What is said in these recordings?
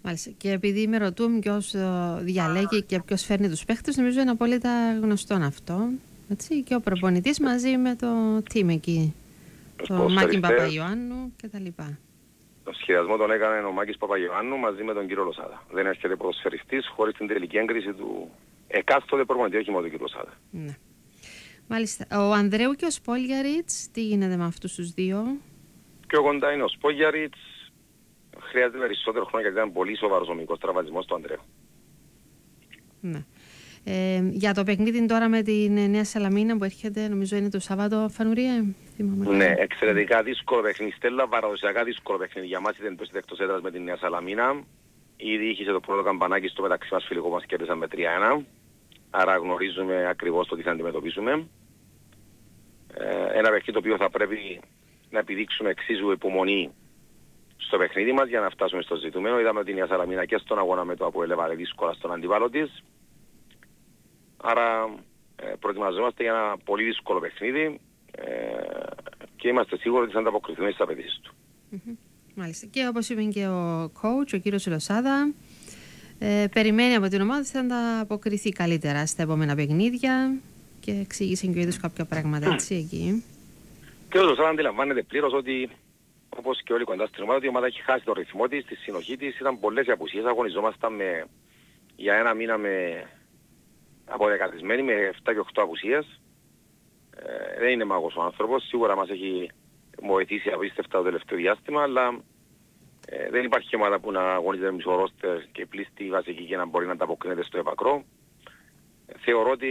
Μάλιστα. Και επειδή με ρωτούν ποιος διαλέγει και ποιος φέρνει τους παίχτες, νομίζω είναι απόλυτα γνωστό αυτό. Έτσι, και ο προπονητής μαζί με το team εκεί. Το Μάκη Παπαϊωάννου κτλ. Το σχεδιασμό τον έκανε ο Μάκης Παπαϊωάννου μαζί με τον κύριο Λοσάδα. Δεν έρχεται ποδοσφαιριστής χωρίς την τελική έγκριση του εκάστοτε προπονητή, όχι μόνο τον κύριο Λοσάδα. Ναι. Μάλιστα. Ο Ανδρέου και ο Σπόλιαριτς, τι γίνεται με αυτούς τους δύο? Πιο κοντά είναι ο Σπόλιαριτς. Χρειάζεται περισσότερο χρόνο γιατί ήταν πολύ σοβαρός ο μικρός τραυματισμός του Ανδρέου. Ναι. Για το παιχνίδι τώρα με την Νέα Σαλαμίνα που έρχεται, νομίζω είναι το Σάββατο, Φανουρία. Ναι, εξαιρετικά δύσκολο παιχνίδι. Στέλλα, παραδοσιακά δύσκολο παιχνίδι. Για μας ήταν το εκτός έδρας με την Νέα Σαλαμίνα. Ήδη είχε το πρώτο καμπανάκι στο μεταξύ μας φιλικό μας κέρδισαν με 3-1. Άρα γνωρίζουμε ακριβώς το τι θα αντιμετωπίσουμε. Ένα παιχνίδι το οποίο θα πρέπει να επιδείξουμε εξίσου υπομονή στο παιχνίδι μας για να φτάσουμε στο ζητούμενο. Είδαμε την Νέα Σαλαμίνα και στον αγώνα με το Αποέλ έβαλε δύσκολα στον αντίπαλο της. Άρα προετοιμαζόμαστε για ένα πολύ δύσκολο παιχνίδι και είμαστε σίγουροι ότι θα ανταποκριθούμε στις απαιτήσεις του. Μάλιστα. Και όπως είπε και ο coach, ο κύριος Λοσάδα, περιμένει από την ομάδα ότι θα ανταποκριθεί καλύτερα στα επόμενα παιχνίδια και εξήγησε και ο ίδιος κάποια πράγματα έτσι εκεί. Και ο Λοσάδα αντιλαμβάνεται πλήρως ότι, όπως και όλοι κοντά στην ομάδα, ότι η ομάδα έχει χάσει το ρυθμό της, τη συνοχή της. Ήταν πολλές οι απουσίες, αγωνιζόμασταν για ένα μήνα αποδεκατισμένοι με 7 και 8 απουσίες. Δεν είναι μάγος ο άνθρωπος, σίγουρα μας έχει βοηθήσει απίστευτα το τελευταίο διάστημα, αλλά δεν υπάρχει ομάδα που να αγωνίζεται μισό ρόστερ και πλήστη βασική και να μπορεί να ανταποκρίνεται στο επακρό. Θεωρώ ότι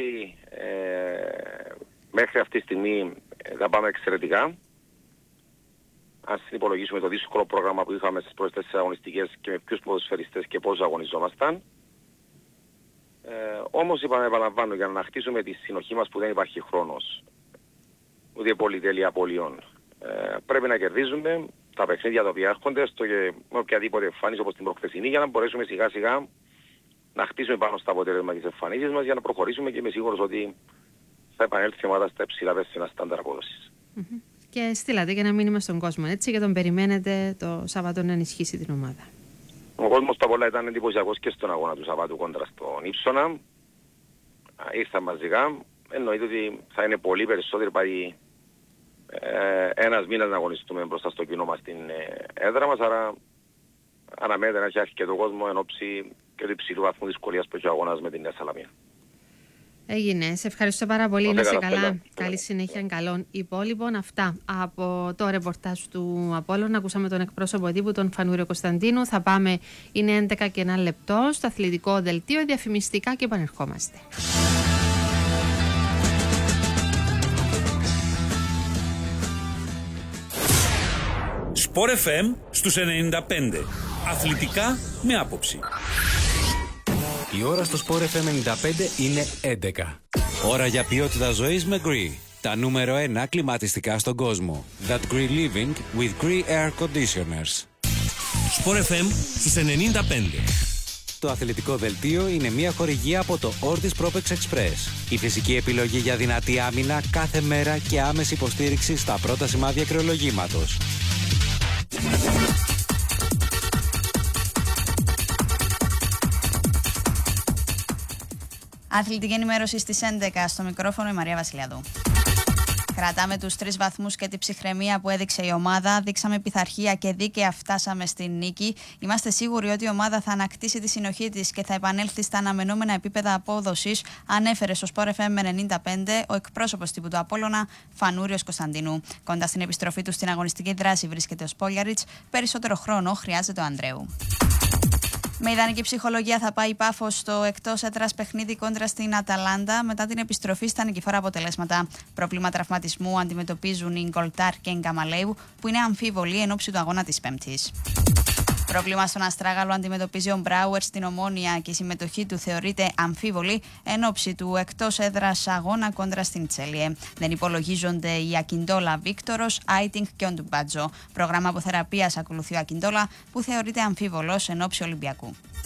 μέχρι αυτή τη στιγμή θα πάμε εξαιρετικά. Αν συνυπολογίσουμε το δύσκολο πρόγραμμα που είχαμε στις πρώτες 4 αγωνιστικές και με ποιους ποδοσφαιριστές και πώς αγωνιζόμασταν. Όμως επαναλαμβάνω, για να ανακτήσουμε τη συνοχή μας που δεν υπάρχει χρόνος, ούτε πολυτέλεια απολειών, πρέπει να κερδίζουμε τα παιχνίδια τα οποία έρχονται με οποιαδήποτε εμφάνιση όπως την προχθεσινή, για να μπορέσουμε σιγά σιγά να χτίσουμε πάνω στα αποτέλεσμα της εμφανίσης μας για να προχωρήσουμε, και είμαι σίγουρος ότι θα επανέλθει η ομάδα στα υψηλά πέσσινα στάνταρ απόδοσης. Και στείλατε και ένα μήνυμα στον κόσμο, έτσι, και τον περιμένετε το Σάββατο να ενισχύσει την ομάδα. Ο κόσμος τα πολλά ήταν εντυπωσιακός και στον αγώνα του Σαββάτου κόντρα στον Ύψονα. Ήρθαν μαζικά. Εννοείται ότι θα είναι πολύ περισσότεροι πάει ένας μήνας να αγωνιστούμε μπροστά στο κοινό μας στην έδρα μας. Άρα αναμένεται να έχει αρκετό κόσμο εν ώψη και του υψηλού βαθμού δυσκολίας που έχει ο αγώνας με την Νέα Σαλαμίνα. Έγινε. Σε ευχαριστώ πάρα πολύ. Να είσαι καλά. Καλή συνέχεια καλών υπόλοιπων. Αυτά από το ρεπορτάζ του Απόλλωνα. Ακούσαμε τον εκπρόσωπο τύπου, τον Φανούριο Κωνσταντίνου. Θα πάμε, είναι 11 και 1 λεπτό, στο αθλητικό δελτίο, διαφημιστικά και επανερχόμαστε. Sport FM στους 95. Αθλητικά με άποψη. Η ώρα στο Sport FM 95 είναι 11. Ώρα για ποιότητα ζωής με Gree. Τα νούμερο 1 κλιματιστικά στον κόσμο. That Gree Living with Gree Air Conditioners. Sport FM στους 95. Το αθλητικό δελτίο είναι μια χορηγία από το Ortis Propex Express. Η φυσική επιλογή για δυνατή άμυνα κάθε μέρα και άμεση υποστήριξη στα πρώτα σημάδια κρεολογήματος. Αθλητική ενημέρωση στις 11, στο μικρόφωνο η Μαρία Βασιλιάδου. Κρατάμε τους 3 βαθμούς και την ψυχραιμία που έδειξε η ομάδα. Δείξαμε πειθαρχία και δίκαια φτάσαμε στην νίκη. Είμαστε σίγουροι ότι η ομάδα θα ανακτήσει τη συνοχή της και θα επανέλθει στα αναμενόμενα επίπεδα απόδοσης, ανέφερε στο Sport FM 95 ο εκπρόσωπος τύπου του Απόλλωνα, Φανούριος Κωνσταντίνου. Κοντά στην επιστροφή του στην αγωνιστική δράση βρίσκεται ο Σπόλιαριτς. Περισσότερο χρόνο χρειάζεται ο Ανδρέου. Με ιδανική ψυχολογία θα πάει η Πάφος στο εκτός έδρας παιχνίδι κόντρα στην Αταλάντα μετά την επιστροφή στα νικηφόρα αποτελέσματα. Πρόβλημα τραυματισμού αντιμετωπίζουν οι Γκολτάρ και οι Γκαμαλέου, που είναι αμφίβολοι εν ώψη του αγώνα της Πέμπτης. Πρόβλημα στον Αστράγαλο αντιμετωπίζει ο Μπράουερ στην Ομόνια και η συμμετοχή του θεωρείται αμφίβολη εν ώψη του εκτός έδρας αγώνα κόντρα στην Τσέλιε. Δεν υπολογίζονται οι Ακιντόλα Βίκτορος, Άιτινγκ και ο Ντουμπάτζο. Πρόγραμμα αποθεραπείας ακολουθεί ο Ακιντόλα, που θεωρείται αμφίβολος εν ώψη Ολυμπιακού.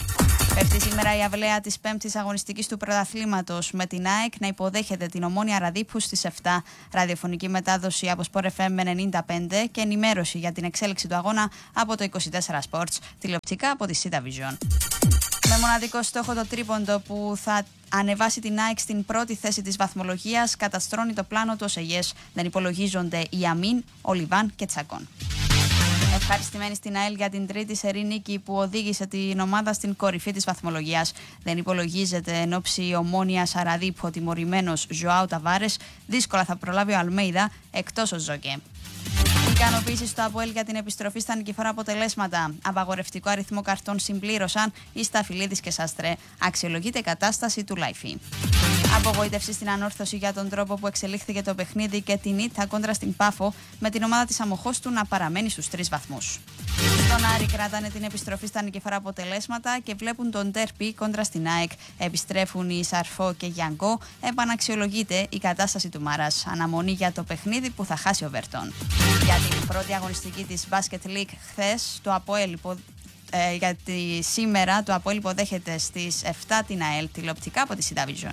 Πέφτει σήμερα η αυλαία της 5ης αγωνιστικής του πρωταθλήματος, με την ΑΕΚ να υποδέχεται την Ομόνοια Ραδίππου στις 7. Ραδιοφωνική μετάδοση από Sport FM 95 και ενημέρωση για την εξέλιξη του αγώνα από το 24 Sports. Τηλεοπτικά από τη CityVision. Με μοναδικό στόχο το τρίποντο που θα ανεβάσει την ΑΕΚ στην πρώτη θέση της βαθμολογίας, καταστρώνει το πλάνο του ΟΣΕΓΕΣ. Δεν υπολογίζονται οι Αμίν, ο Λιβάν και Τσακών. Ευχαριστημένη στην ΑΕΛ για την τρίτη σερί νίκη που οδήγησε την ομάδα στην κορυφή της βαθμολογίας. Δεν υπολογίζεται εν ώψη Ομόνοιας Ραδίππου ο τιμωρημένος Ζωάου Ταβάρες. Δύσκολα θα προλάβει ο Αλμέιδα, εκτός ο Ζόκε. Ικανοποίηση στο ΑΠΟΕΛ για την επιστροφή στα νικηφόρα αποτελέσματα. Απαγορευτικό αριθμό καρτών συμπλήρωσαν οι Σταφυλίδης και Σάστρε. Αξιολογείται η κατάσταση του Λάιφη. Απογοήτευση στην Ανόρθωση για τον τρόπο που εξελίχθηκε το παιχνίδι και την ήττα κόντρα στην Πάφο, με την ομάδα της Αμοχώστου να παραμένει στους 3 βαθμούς. Στον Άρη κρατάνε την επιστροφή στα νικηφόρα αποτελέσματα και βλέπουν τον ντέρπι κόντρα στην ΑΕΚ. Επιστρέφουν οι Σαρφό και Γιανγκό. Επαναξιολογείται η κατάσταση του Μάρας. Αναμονή για το παιχνίδι που θα χάσει ο Βερτών. Για την πρώτη αγωνιστική της Basket League χθες, το ΑΠΟΕΛ γιατί σήμερα το ΑΠΟΕΛ υποδέχεται στις 7 την ΑΕΛ, τηλεοπτικά από τη CityVision.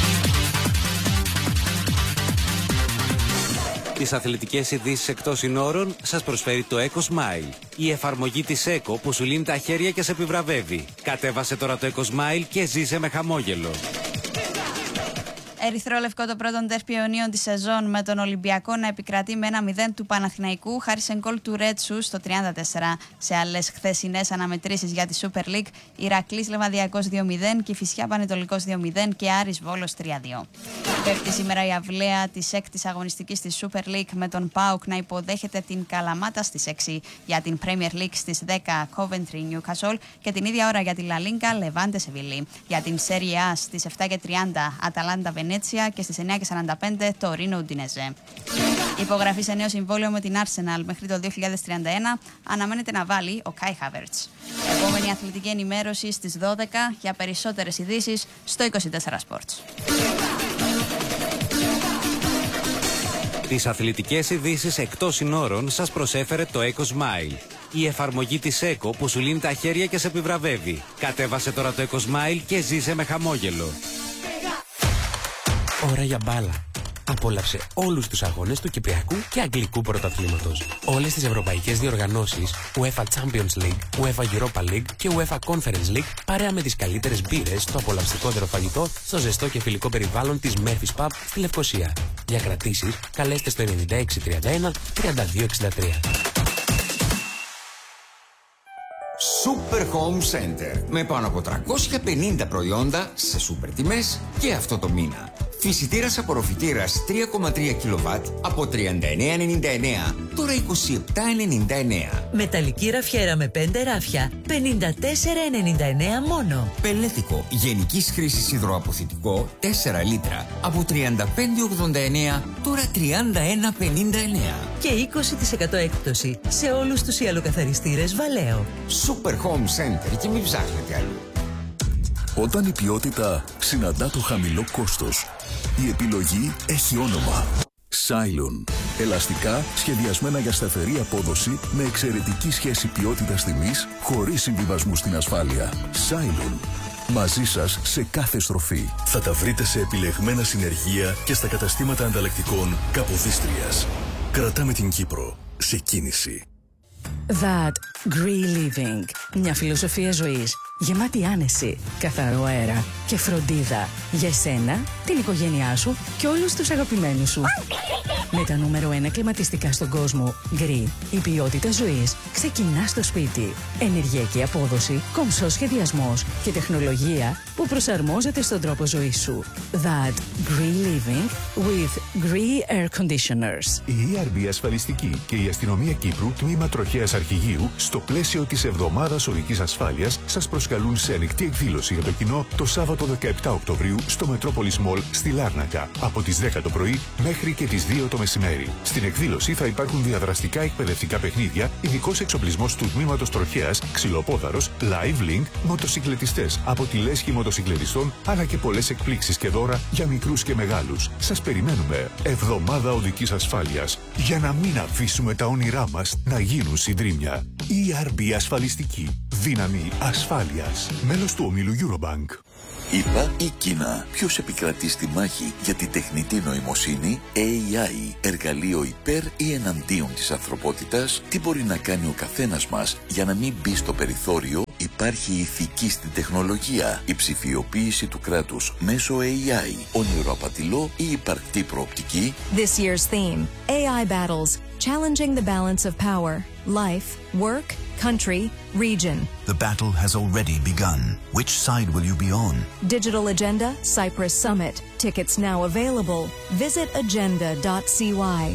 Τις αθλητικές ειδήσεις εκτός συνόρων σας προσφέρει το Eco Smile. Η εφαρμογή της Eco που σου λύνει τα χέρια και σε επιβραβεύει. Κατέβασε τώρα το Eco Smile και ζήσε με χαμόγελο. Ερυθρόλευκο το πρώτο ντέρπι αιωνίων της σεζόν, με τον Ολυμπιακό να επικρατεί με 1-0 του Παναθηναϊκού χάρη σε γκολ του Ρέτσου στο 34. Σε άλλες χθεσινές αναμετρήσεις για τη Super League, Ηρακλής Λεβαδιακός 2-0, Κηφισιά Πανετολικός 2-0 και Άρης Βόλος 3-2. Πέφτει σήμερα η αυλαία της 6ης αγωνιστικής της Super League, με τον ΠΑΟΚ να υποδέχεται την Καλαμάτα στις 6. Για την Premier League στις 10 Coventry Newcastle και την ίδια ώρα για τη La Liga Levante Sevilla. Για την Serie A στις 7:30 Αταλάντα Βενέτσια και στις 9:45 το Ρίνο Ουντινεζέ. Υπογραφή σε νέο συμβόλαιο με την Arsenal μέχρι το 2031 αναμένεται να βάλει ο Kai Havertz. Επόμενη αθλητική ενημέρωση στις 12 για περισσότερες ειδήσεις στο 24 Sports. Τις αθλητικές ειδήσεις εκτός συνόρων σας προσέφερε το Eco Smile. Η εφαρμογή της Eco που σου λύνει τα χέρια και σε επιβραβεύει. Κατέβασε τώρα το Eco Smile και ζήσε με χαμόγελο. Ώρα για μπάλα. Απόλαυσε όλους τους αγώνες του Κυπριακού και Αγγλικού πρωταθλήματος. Όλες τις ευρωπαϊκές διοργανώσεις, UEFA Champions League, UEFA Europa League και UEFA Conference League, παρέα με τις καλύτερες μπύρες, το απολαυστικότερο φαγητό, στο ζεστό και φιλικό περιβάλλον της Murphy's Pub στη Λευκοσία. Για κρατήσεις, καλέστε στο 9631 3263. Super Home Center. Με πάνω από 350 προϊόντα σε σούπερ τιμές και αυτό το μήνα. Φυσιτήρας απορροφητήρας 3,3 κιλοβάτ από 39,99, τώρα 27,99. Μεταλλική ραφιέρα με 5 ράφια, 54,99 μόνο. Πελέτικο γενικής χρήσης υδροαποθητικό 4 λίτρα από 35,89, τώρα 31,59. Και 20% έκπτωση σε όλους τους ιαλοκαθαριστήρες Βαλέο. Super Home Center και μην ψάχνετε αλλού. Όταν η ποιότητα συναντά το χαμηλό κόστος, η επιλογή έχει όνομα. Cylon. Ελαστικά σχεδιασμένα για σταθερή απόδοση με εξαιρετική σχέση ποιότητας-τιμής χωρίς συμβιβασμού στην ασφάλεια. Cylon. Μαζί σας σε κάθε στροφή. Θα τα βρείτε σε επιλεγμένα συνεργεία και στα καταστήματα ανταλλακτικών Καποδίστριας. Κρατάμε την Κύπρο σε κίνηση. That Green Living. Μια φιλοσοφία ζωής γεμάτη άνεση, καθαρό αέρα και φροντίδα για εσένα, την οικογένειά σου και όλους τους αγαπημένους σου. Με τα νούμερο 1 κλιματιστικά στον κόσμο, Green, η ποιότητα ζωής ξεκινά στο σπίτι. Ενεργειακή απόδοση, κομψός σχεδιασμός και τεχνολογία που προσαρμόζεται στον τρόπο ζωής σου. That Green Living with Green Air Conditioners. Η ERB Ασφαλιστική και η Αστυνομία Κύπρου, τμήμα Τροχέας Αρχηγείου, στο πλαίσιο της Εβδομάδας Οδικής Ασφάλειας, σας προσκαλούν σε ανοιχτή εκδήλωση για το κοινό το Σάββατο 17 Οκτωβρίου στο Metropolis Mall στη Λάρνακα, από τις 10 το πρωί μέχρι και τις 2 το μεσημέρι. Στην εκδήλωση θα υπάρχουν διαδραστικά εκπαιδευτικά παιχνίδια, ειδικός εξοπλισμός του τμήματος Τροχέας, ξυλοπόδαρος, live link, μοτοσυκλετιστές από τη λέσχη μοτοσυκλετιστών, αλλά και πολλές εκπλήξεις και δώρα για μικρούς και μεγάλους. Σας περιμένουμε. Εβδομάδα Οδικής Ασφάλειας. Για να μην αφήσουμε τα όνειρά μας να γίνουν συντρίμμια. ERB Ασφαλιστική. Δύναμη ασφάλειας. ασφάλειας. Μέλος του ομίλου Eurobank. ΗΠΑ ή Κίνα, ποιος επικρατεί στη μάχη για την τεχνητή νοημοσύνη, AI, εργαλείο υπέρ ή εναντίον της ανθρωπότητας, τι μπορεί να κάνει ο καθένας μας για να μην μπει στο περιθώριο? Υπάρχει η ηθική στην τεχνολογία, η ψηφιοποίηση του κράτους μέσω AI, όνειρο απατηλό ή υπαρκτή προοπτική? This year's theme, AI battles, challenging the balance of power, life, work, country, region. The battle has already begun. Which side will you be on? Digital Agenda, Cyprus Summit. Tickets now available. Visit agenda.cy.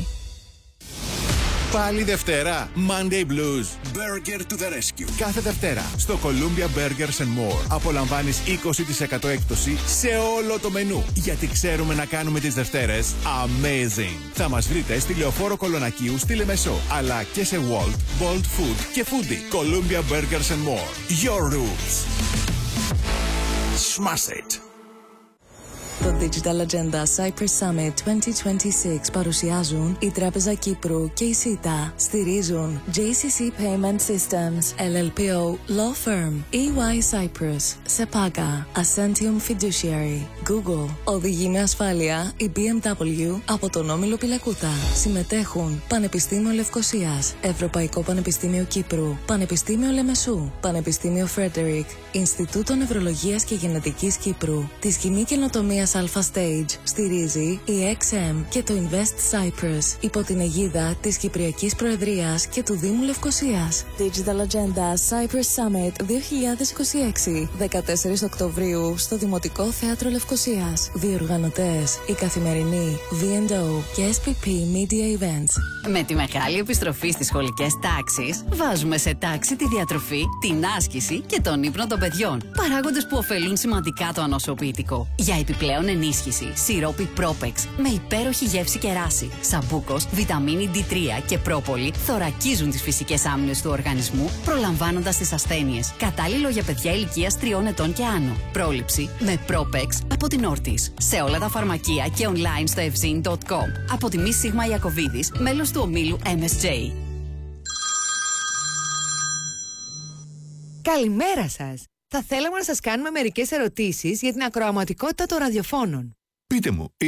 Πάλι Δευτέρα, Monday Blues. Burger to the rescue. Κάθε Δευτέρα, στο Columbia Burgers and More, απολαμβάνεις 20% έκπτωση σε όλο το μενού. Γιατί ξέρουμε να κάνουμε τις Δευτέρες amazing. Θα μας βρείτε στη Λεωφόρο Κολονακίου στη Λεμεσό, αλλά και σε Walt, Bolt Food και Foodie. Columbia Burgers and More. Your roots. Smash it. Το Digital Agenda Cyprus Summit 2026 παρουσιάζουν η Τράπεζα Κύπρου και η ΣΥΤΑ. Στηρίζουν JCC Payment Systems, LLPO, Law Firm, EY Cyprus, SEPAGA, Ascentium Fiduciary, Google. Οδηγεί με ασφάλεια η BMW από τον Όμιλο Πιλακούτα. Συμμετέχουν Πανεπιστήμιο Λευκωσίας, Ευρωπαϊκό Πανεπιστήμιο Κύπρου, Πανεπιστήμιο Λεμεσού, Πανεπιστήμιο Φρέντερικ, Ινστιτούτο Νευρολογίας και Γενετικής Κύπρου, τη Σκηνή Καινοτομίας Alpha Stage στηρίζει η XM και το Invest Cyprus υπό την αιγίδα της Κυπριακής Προεδρίας και του Δήμου Λευκωσίας. Digital Agenda Cyprus Summit 2026, 14 Οκτωβρίου στο Δημοτικό Θέατρο Λευκωσίας. Διοργανωτές η Καθημερινή, V&O και SPP Media Events. Με τη μεγάλη επιστροφή στις σχολικές τάξεις, βάζουμε σε τάξη τη διατροφή, την άσκηση και τον ύπνο των παιδιών. Παράγοντες που ωφελούν σημαντικά το ανοσοποιητικό. Για επιπλέον ενίσχυση, σιρόπι Propex με υπέροχη γεύση και ράση, σαμπούκος, βιταμίνη D3 και πρόπολη θωρακίζουν τις φυσικές άμυνες του οργανισμού, προλαμβάνοντας τις ασθένειες. Κατάλληλο για παιδιά ηλικίας 3 ετών και άνω. Πρόληψη με Propex από την Όρτις. Σε όλα τα φαρμακεία και online στο evzin.com. Από τη Μη Σίγμα Ιακωβίδης, μέλος του ομίλου MSJ. Καλημέρα σας! Θα θέλαμε να σας κάνουμε μερικές ερωτήσεις για την ακροαματικότητα των ραδιοφώνων. Πείτε μου,